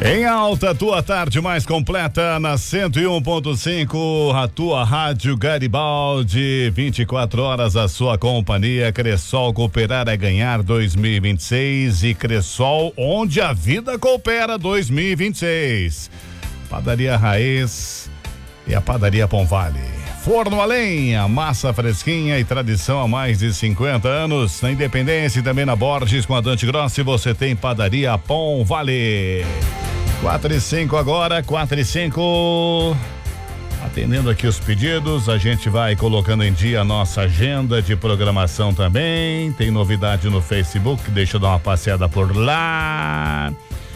Em alta, tua tarde mais completa na 101.5, a tua Rádio Garibaldi, 24 horas a sua companhia. Cressol, cooperar é ganhar 2026 e Cressol, onde a vida coopera 2026. Padaria Raiz e a Padaria Pão Vale. Forno a lenha, massa fresquinha e tradição há mais de 50 anos. Na Independência e também na Borges com a Dante Grossi, você tem Padaria Pão Vale. 4:05 agora, 4:05. Atendendo aqui os pedidos, a gente vai colocando em dia a nossa agenda de programação também. Tem novidade no Facebook, deixa eu dar uma passeada por lá.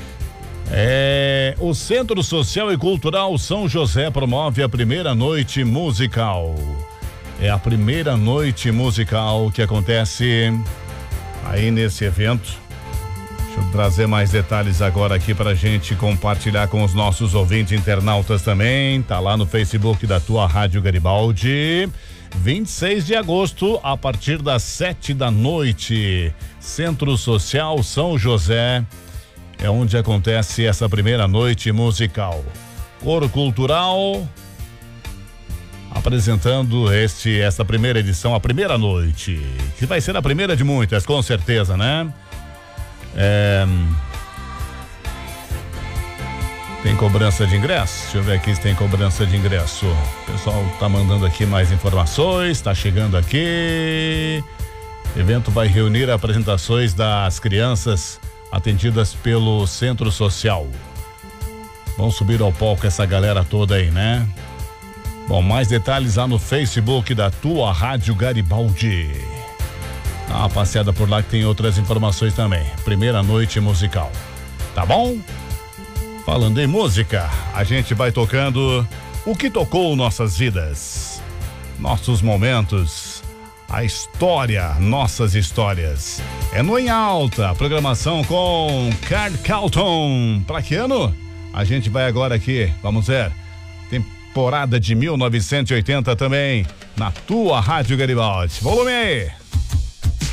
O Centro Social e Cultural São José promove a primeira noite musical. É a primeira noite musical que acontece aí nesse evento. Deixa eu trazer mais detalhes agora aqui pra gente compartilhar com os nossos ouvintes internautas também. Tá lá no Facebook da tua Rádio Garibaldi. 26 de agosto, a partir das 7 da noite. Centro Social São José é onde acontece essa primeira noite musical. Coro Cultural apresentando essa primeira edição, a primeira noite, que vai ser a primeira de muitas, com certeza, né? Tem cobrança de ingresso? Deixa eu ver aqui se tem cobrança de ingresso. O pessoal tá mandando aqui mais informações, tá chegando aqui. O evento vai reunir apresentações das crianças atendidas pelo Centro Social. Vão subir ao palco essa galera toda aí, né? Bom, mais detalhes lá no Facebook da tua Rádio Garibaldi. Dá uma passeada por lá que tem outras informações também. Primeira noite musical. Tá bom? Falando em música, a gente vai tocando o que tocou nossas vidas, nossos momentos, a história, nossas histórias. É no Em Alta, programação com Carl Carlton. Pra que ano? A gente vai agora aqui, vamos ver. Temporada de 1980 também, na tua Rádio Garibaldi. Volume aí!